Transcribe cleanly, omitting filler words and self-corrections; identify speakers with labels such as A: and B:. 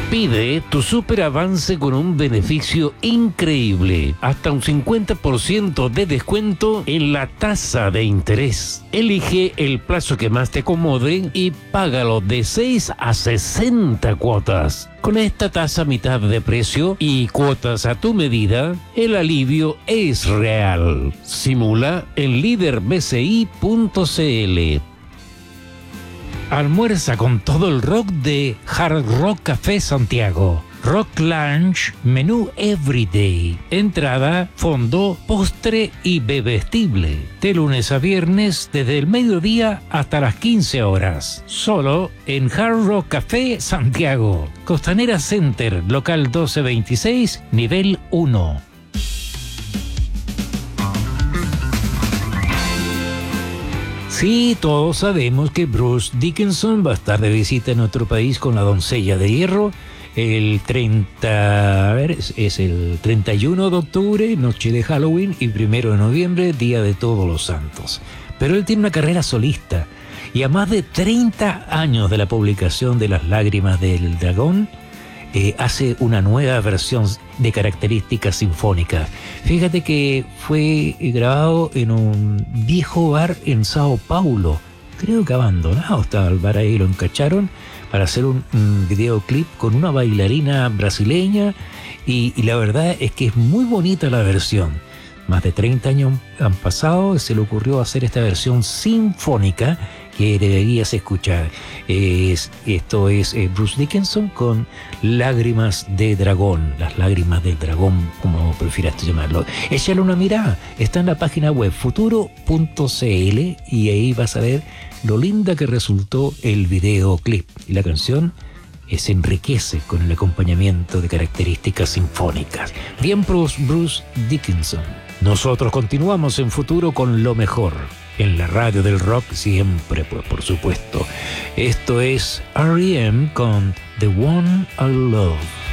A: Pide tu super avance con un beneficio increíble, hasta un 50% de descuento en la tasa de interés. Elige el plazo que más te acomode y págalo de 6 a 60 cuotas. Con esta tasa a mitad de precio y cuotas a tu medida, el alivio es real. Simula en liderbci.cl. Almuerza con todo el rock de Hard Rock Café Santiago. Rock Lunch, menú Everyday. Entrada, fondo, postre y bebestible. De lunes a viernes, desde el mediodía hasta las 15 horas. Solo en Hard Rock Café Santiago. Costanera Center, local 1226, nivel 1. Sí, todos sabemos que Bruce Dickinson va a estar de visita en nuestro país con La Doncella de Hierro el 31 de octubre, noche de Halloween, y 1 de noviembre, Día de Todos los Santos. Pero él tiene una carrera solista y a más de 30 años de la publicación de Las Lágrimas del Dragón, hace una nueva versión de características sinfónicas. Fíjate que fue grabado en un viejo bar en Sao Paulo, creo que abandonado estaba el bar ahí, lo encacharon para hacer un videoclip con una bailarina brasileña y la verdad es que es muy bonita la versión. Más de 30 años han pasado, se le ocurrió hacer esta versión sinfónica que deberías escuchar. Esto es Bruce Dickinson con Lágrimas de Dragón, Las Lágrimas del Dragón, como prefieras llamarlo. Échale una mirada, está en la página web futuro.cl y ahí vas a ver lo linda que resultó el videoclip. Y la canción se enriquece con el acompañamiento de características sinfónicas. Bien, Bruce Dickinson. Nosotros continuamos en Futuro con lo mejor, en la radio del rock siempre, pues, por supuesto. Esto es R.E.M. con The One I Love.